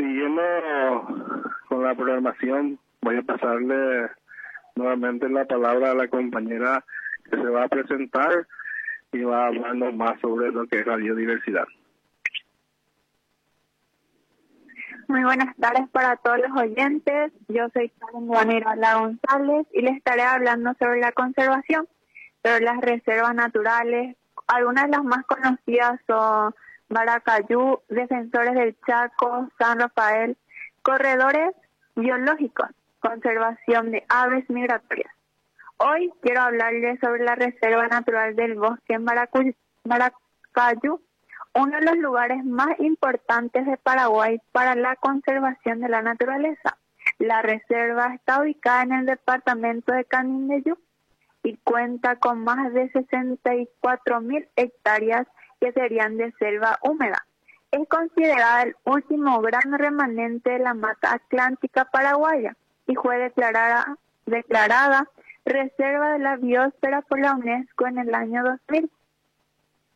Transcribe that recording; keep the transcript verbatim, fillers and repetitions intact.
Siguiendo con la programación, voy a pasarle nuevamente la palabra a la compañera que se va a presentar y va a hablarnos más sobre lo que es la biodiversidad. Muy buenas tardes para todos los oyentes. Yo soy Karen Guanirala González y les estaré hablando sobre la conservación, sobre las reservas naturales. Algunas de las más conocidas son Maracayú, Defensores del Chaco, San Rafael, corredores biológicos, conservación de aves migratorias. Hoy quiero hablarles sobre la Reserva Natural del Bosque Maracu- Maracayú, uno de los lugares más importantes de Paraguay para la conservación de la naturaleza. La reserva está ubicada en el departamento de Canindeyú y cuenta con más de sesenta y cuatro mil hectáreas que serían de selva húmeda. Es considerada el último gran remanente de la mata atlántica paraguaya y fue declarada, declarada Reserva de la Biosfera por la UNESCO en el año dos mil.